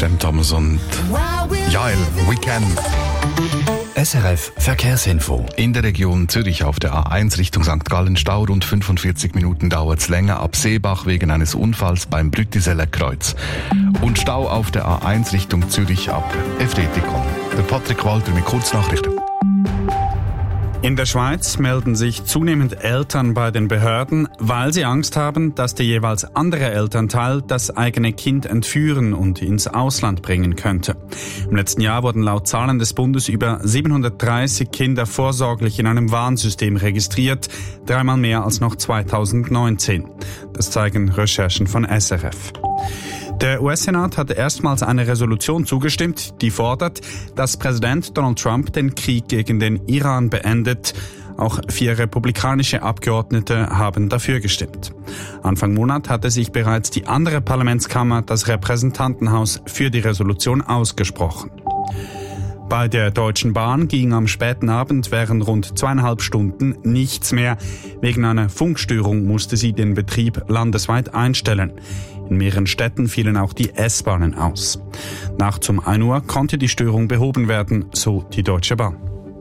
Cem Thomas und Jael, Weekend. SRF Verkehrsinfo. In der Region Zürich auf der A1 Richtung St. Gallen Stau. Rund 45 Minuten dauert es länger ab Seebach wegen eines Unfalls beim Brüttiseller Kreuz. Und Stau auf der A1 Richtung Zürich ab Efretikon. Der Patrick Walter mit Kurznachrichten. In der Schweiz melden sich zunehmend Eltern bei den Behörden, weil sie Angst haben, dass der jeweils andere Elternteil das eigene Kind entführen und ins Ausland bringen könnte. Im letzten Jahr wurden laut Zahlen des Bundes über 730 Kinder vorsorglich in einem Warnsystem registriert, 3-mal mehr als noch 2019. Das zeigen Recherchen von SRF. Der US-Senat hat erstmals eine Resolution zugestimmt, die fordert, dass Präsident Donald Trump den Krieg gegen den Iran beendet. Auch 4 republikanische Abgeordnete haben dafür gestimmt. Anfang Monat hatte sich bereits die andere Parlamentskammer, das Repräsentantenhaus, für die Resolution ausgesprochen. Bei der Deutschen Bahn ging am späten Abend während rund 2,5 Stunden nichts mehr. Wegen einer Funkstörung musste sie den Betrieb landesweit einstellen. In mehreren Städten fielen auch die S-Bahnen aus. Nachts um 1 Uhr konnte die Störung behoben werden, so die Deutsche Bahn.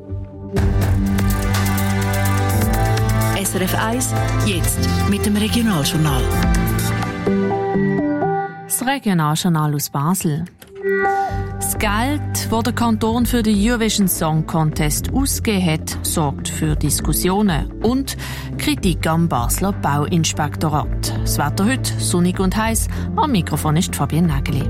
SRF 1, jetzt mit dem Regionaljournal. Das Regionaljournal aus Basel. Das Geld, das der Kanton für den Eurovision Song Contest ausgegeben hat, sorgt für Diskussionen und Kritik am Basler Bauinspektorat. Das Wetter heute sonnig und heiß. Am Mikrofon ist Fabienne Nägeli.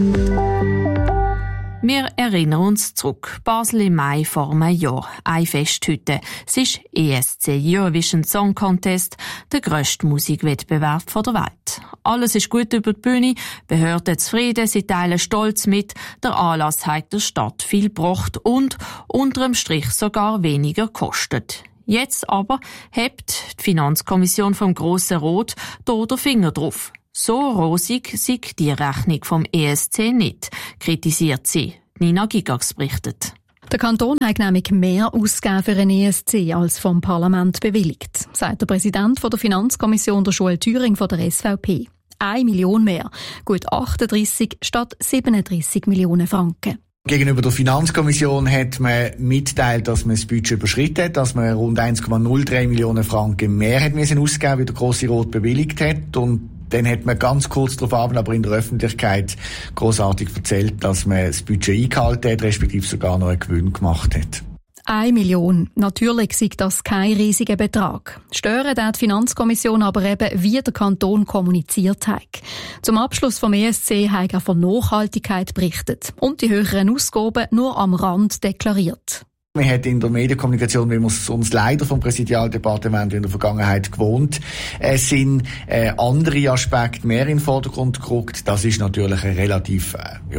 Wir erinnern uns zurück. Basel im Mai vor einem Jahr. Ein Fest heute. Es ist ESC Eurovision Song Contest, der grösste Musikwettbewerb der Welt. Alles ist gut über die Bühne, Behörden zufrieden, sie teilen stolz mit. Der Anlass hat der Stadt viel gebracht und unterm Strich sogar weniger gekostet. Jetzt aber hebt die Finanzkommission vom Grossen Rot hier den Finger drauf. So rosig sei die Rechnung vom ESC nicht, kritisiert sie. Nina Gigax berichtet. Der Kanton hat nämlich mehr ausgegeben für einen ESC als vom Parlament bewilligt, sagt der Präsident der Finanzkommission der Joel Thüring von der SVP. 1 Million mehr, gut 38 statt 37 Millionen Franken. Gegenüber der Finanzkommission hat man mitteilt, dass man das Budget überschritten hat, dass man rund 1,03 Millionen Franken mehr hat müssen ausgeben, wie der Grosse Rot bewilligt hat. Und dann hat man ganz kurz darauf aber in der Öffentlichkeit grossartig erzählt, dass man das Budget eingehalten hat, respektive sogar noch einen Gewinn gemacht hat. 1 Million. Natürlich sei das kein riesiger Betrag. Stören die Finanzkommission aber eben, wie der Kanton kommuniziert hat. Zum Abschluss vom ESC hat er von Nachhaltigkeit berichtet und die höheren Ausgaben nur am Rand deklariert. Man hat in der Medienkommunikation, wie wir es uns leider vom Präsidialdepartement in der Vergangenheit gewohnt, sind andere Aspekte mehr in den Vordergrund gerückt. Das ist natürlich ein relativ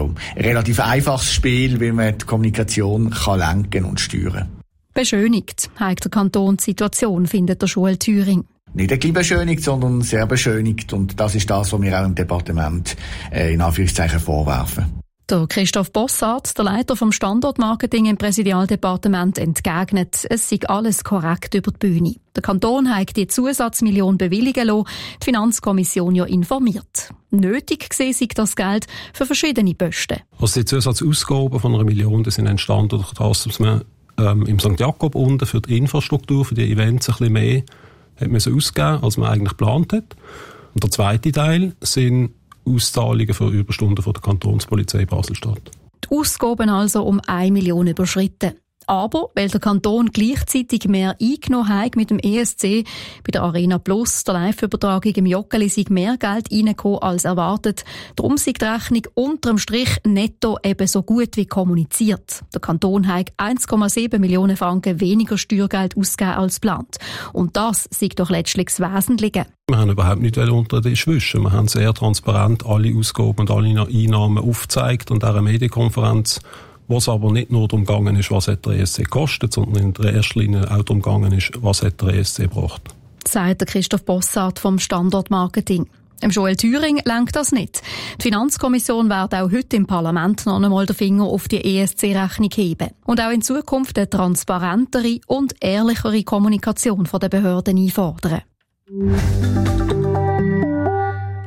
einfaches Spiel, wie man die Kommunikation kann lenken und steuern. Beschönigt hat der Kanton die Situation, findet der Joel Thüring. Nicht ein bisschen beschönigt, sondern sehr beschönigt. Und das ist das, was wir auch im Departement in Anführungszeichen vorwerfen. Der Christoph Bossart, der Leiter vom Standortmarketing im Präsidialdepartement, entgegnet, es sei alles korrekt über die Bühne. Der Kanton hat die Zusatzmillion bewilligen lassen, die Finanzkommission ja informiert. Nötig gesehen sei das Geld für verschiedene Posten. Also die Zusatzausgaben von 1 Million die sind entstanden durch das, dass man im St. Jakob unten für die Infrastruktur, für die Events ein bisschen mehr hat man ausgeben, als man eigentlich geplant hat. Und der zweite Teil sind Auszahlungen für Überstunden von der Kantonspolizei Basel-Stadt. Die Ausgaben also um 1 Million überschritten. Aber weil der Kanton gleichzeitig mehr eingenommen hat mit dem ESC, bei der Arena Plus, der Live-Übertragung im Joggeli, sei mehr Geld reingekommen als erwartet. Darum sei die Rechnung unterm Strich netto eben so gut wie kommuniziert. Der Kanton hat 1,7 Millionen Franken weniger Steuergeld ausgegeben als geplant. Und das sei doch letztlich das Wesentliche. Wir haben überhaupt nicht unter den Tisch wischen. Wir haben sehr transparent alle Ausgaben und alle Einnahmen aufgezeigt und auch eine Medienkonferenz, wo es aber nicht nur darum gegangen ist, was hat der ESC gekostet, sondern in der ersten Linie auch darum gegangen ist, was hat der ESC gebracht. Sagt der Christoph Bossart vom Standortmarketing. Im Joel Thüring lenkt das nicht. Die Finanzkommission wird auch heute im Parlament noch einmal den Finger auf die ESC-Rechnung heben und auch in Zukunft eine transparentere und ehrlichere Kommunikation von den Behörden einfordern.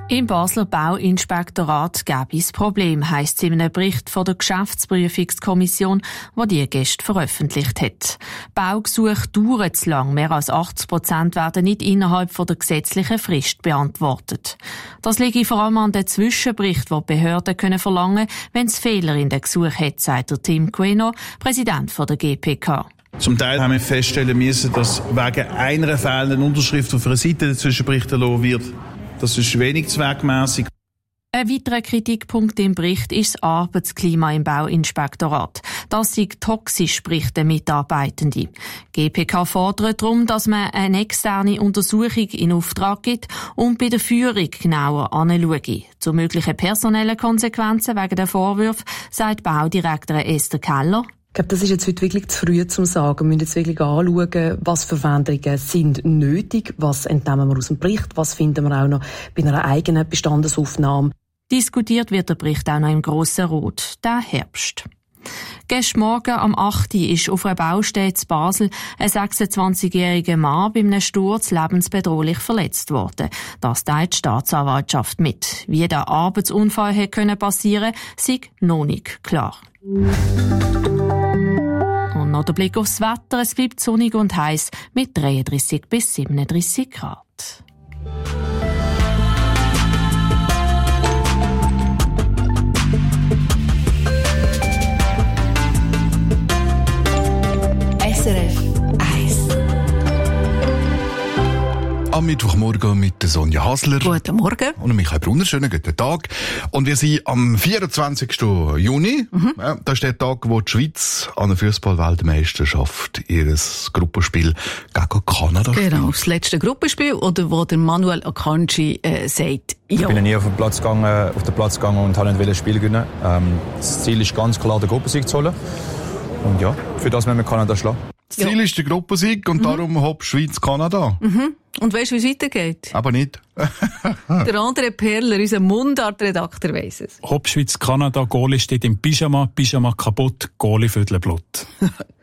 Im Basler Bauinspektorat gäbe es Problem, heisst es in einem Bericht von der Geschäftsprüfungskommission, der die gestern veröffentlicht hat. Baugesuche dauern zu lang. Mehr als 80% werden nicht innerhalb von der gesetzlichen Frist beantwortet. Das liegt vor allem an den Zwischenbericht, den die Behörden verlangen können, wenn es Fehler in den Gesuchen hat, sagt der Tim Queno, Präsident der GPK. Zum Teil haben wir feststellen müssen, dass wegen einer fehlenden Unterschrift auf einer Seite der Zwischenbericht erlassen wird. Das ist wenig zweckmässig. Ein weiterer Kritikpunkt im Bericht ist das Arbeitsklima im Bauinspektorat. Das sei toxisch, spricht der Mitarbeitende. GPK fordert darum, dass man eine externe Untersuchung in Auftrag gibt und bei der Führung genauer anschaue. Zu möglichen personellen Konsequenzen wegen der Vorwürfe sagt Baudirektorin Esther Keller. Ich glaube, das ist jetzt heute wirklich zu früh zum Sagen. Wir müssen jetzt wirklich anschauen, was für Veränderungen sind nötig, was entnehmen wir aus dem Bericht, was finden wir auch noch bei einer eigenen Bestandesaufnahme. Diskutiert wird der Bericht auch noch im Grossen Rat, diesen Herbst. Gestern Morgen am 8. ist auf einer Baustelle in Basel ein 26-jähriger Mann bei einem Sturz lebensbedrohlich verletzt worden. Das teilt die Staatsanwaltschaft mit. Wie der Arbeitsunfall hätte passieren können, sei noch nicht klar. Und noch der Blick aufs Wetter. Es bleibt sonnig und heiß mit 33 bis 37 Grad. SRF 1. Am Mittwochmorgen mit der Sonja Hasler. Guten Morgen. Und Michael Brunner. Schönen guten Tag. Und wir sind am 24. Juni. Ja, das ist der Tag, wo die Schweiz an der Fußball-Weltmeisterschaft ihr Gruppenspiel gegen Kanada spielt. Genau, das letzte Gruppenspiel, oder wo der Manuel Akanji sagt, ja. Ich bin nie auf den Platz gegangen und wollte nicht das Spiel gewinnen. Das Ziel ist ganz klar, den Gruppensieg zu holen. Und ja, für das müssen wir Kanada schlagen. Das Ziel ist der Gruppensieg und darum hopp Schweiz-Kanada. Und weißt du, wie es weitergeht? Aber nicht. Der André Perler, unser Mundart-Redakteur, weiss es. Hopp Schweiz-Kanada, Goalie steht im Pyjama kaputt, Goalie Viertelblut.